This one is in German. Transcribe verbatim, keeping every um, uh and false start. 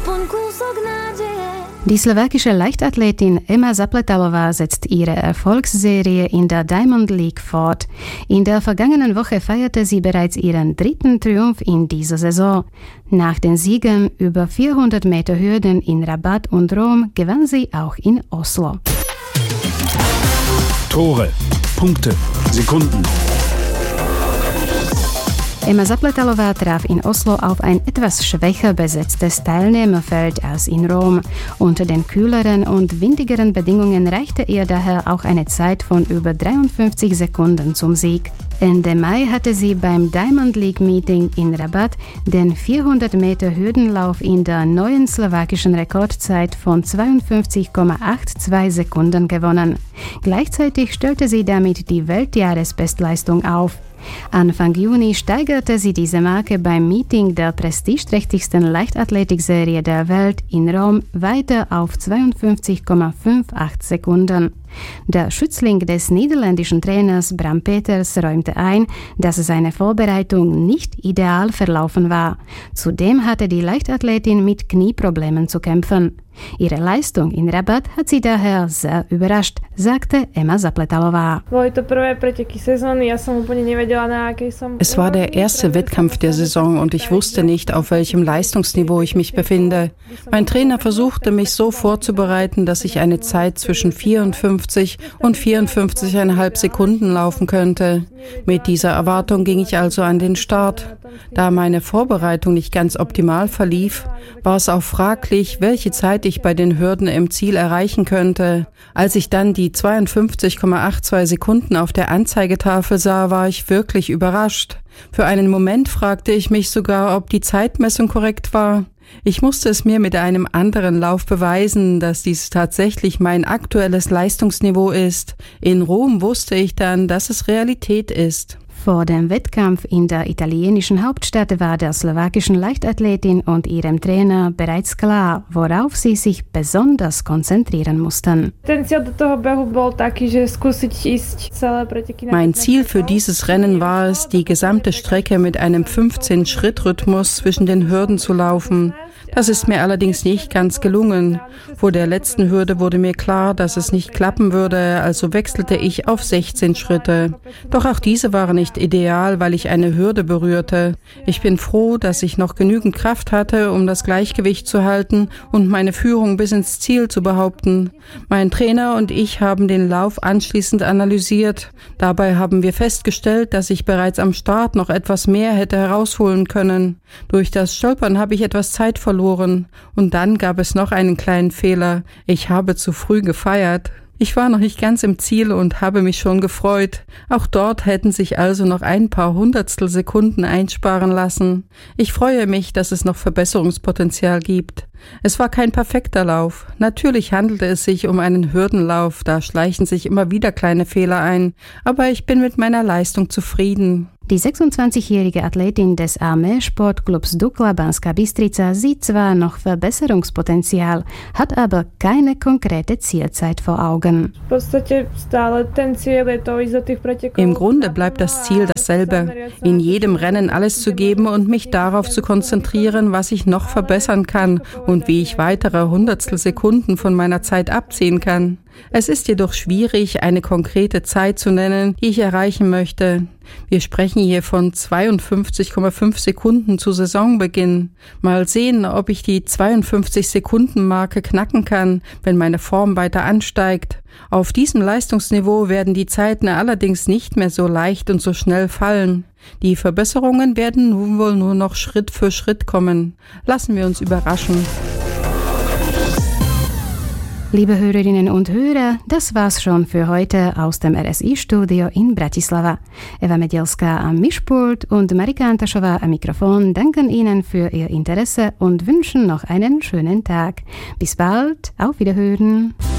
Die slowakische Leichtathletin Emma Zapletalová setzt ihre Erfolgsserie in der Diamond League fort. In der vergangenen Woche feierte sie bereits ihren dritten Triumph in dieser Saison. Nach den Siegen über vierhundert Meter Hürden in Rabat und Rom gewann sie auch in Oslo. Tore, Punkte, Sekunden. Emma Zapletalová traf in Oslo auf ein etwas schwächer besetztes Teilnehmerfeld als in Rom. Unter den kühleren und windigeren Bedingungen reichte ihr daher auch eine Zeit von über dreiundfünfzig Sekunden zum Sieg. Ende Mai hatte sie beim Diamond League Meeting in Rabat den vierhundert Meter Hürdenlauf in der neuen slowakischen Rekordzeit von zweiundfünfzig Komma zweiundachtzig Sekunden gewonnen. Gleichzeitig stellte sie damit die Weltjahresbestleistung auf. Anfang Juni steigerte sie diese Marke beim Meeting der prestigeträchtigsten Leichtathletikserie der Welt in Rom weiter auf zweiundfünfzig Komma achtzehn Sekunden. Der Schützling des niederländischen Trainers Bram Peters räumte ein, dass seine Vorbereitung nicht ideal verlaufen war. Zudem hatte die Leichtathletin mit Knieproblemen zu kämpfen. Ihre Leistung in Rabat hat sie daher sehr überrascht, sagte Emma Zapletalová. Es war der erste Wettkampf der Saison und ich wusste nicht, auf welchem Leistungsniveau ich mich befinde. Mein Trainer versuchte, mich so vorzubereiten, dass ich eine Zeit zwischen vierundfünfzig und vierundfünfzig Komma fünf Sekunden laufen könnte. Mit dieser Erwartung ging ich also an den Start. Da meine Vorbereitung nicht ganz optimal verlief, war es auch fraglich, welche Zeit ich bei den Hürden im Ziel erreichen könnte. Als ich dann die zweiundfünfzig Komma zweiundachtzig Sekunden auf der Anzeigetafel sah, war ich wirklich überrascht. Für einen Moment fragte ich mich sogar, ob die Zeitmessung korrekt war. Ich musste es mir mit einem anderen Lauf beweisen, dass dies tatsächlich mein aktuelles Leistungsniveau ist. In Rom wusste ich dann, dass es Realität ist. Vor dem Wettkampf in der italienischen Hauptstadt war der slowakischen Leichtathletin und ihrem Trainer bereits klar, worauf sie sich besonders konzentrieren mussten. Mein Ziel für dieses Rennen war es, die gesamte Strecke mit einem fünfzehn-Schritt-Rhythmus zwischen den Hürden zu laufen. Das ist mir allerdings nicht ganz gelungen. Vor der letzten Hürde wurde mir klar, dass es nicht klappen würde, also wechselte ich auf sechzehn Schritte. Doch auch diese waren nicht ideal, weil ich eine Hürde berührte. Ich bin froh, dass ich noch genügend Kraft hatte, um das Gleichgewicht zu halten und meine Führung bis ins Ziel zu behaupten. Mein Trainer und ich haben den Lauf anschließend analysiert. Dabei haben wir festgestellt, dass ich bereits am Start noch etwas mehr hätte herausholen können. Durch das Stolpern habe ich etwas Zeit verloren. Und dann gab es noch einen kleinen Fehler. Ich habe zu früh gefeiert. Ich war noch nicht ganz im Ziel und habe mich schon gefreut. Auch dort hätten sich also noch ein paar Hundertstel Sekunden einsparen lassen. Ich freue mich, dass es noch Verbesserungspotenzial gibt. Es war kein perfekter Lauf. Natürlich handelte es sich um einen Hürdenlauf, da schleichen sich immer wieder kleine Fehler ein. Aber ich bin mit meiner Leistung zufrieden. Die sechsundzwanzigjährige Athletin des Armeesportclubs Dukla Banská Bystrica sieht zwar noch Verbesserungspotenzial, hat aber keine konkrete Zielzeit vor Augen. Im Grunde bleibt das Ziel dasselbe, in jedem Rennen alles zu geben und mich darauf zu konzentrieren, was ich noch verbessern kann und wie ich weitere Hundertstel Sekunden von meiner Zeit abziehen kann. Es ist jedoch schwierig, eine konkrete Zeit zu nennen, die ich erreichen möchte. Wir sprechen hier von zweiundfünfzig Komma fünf Sekunden zu Saisonbeginn. Mal sehen, ob ich die zweiundfünfzig Sekunden Marke knacken kann, wenn meine Form weiter ansteigt. Auf diesem Leistungsniveau werden die Zeiten allerdings nicht mehr so leicht und so schnell fallen. Die Verbesserungen werden nun wohl nur noch Schritt für Schritt kommen. Lassen wir uns überraschen. Liebe Hörerinnen und Hörer, das war's schon für heute aus dem R S I-Studio in Bratislava. Eva Medielska am Mischpult und Marika Antašová am Mikrofon danken Ihnen für Ihr Interesse und wünschen noch einen schönen Tag. Bis bald, auf Wiederhören.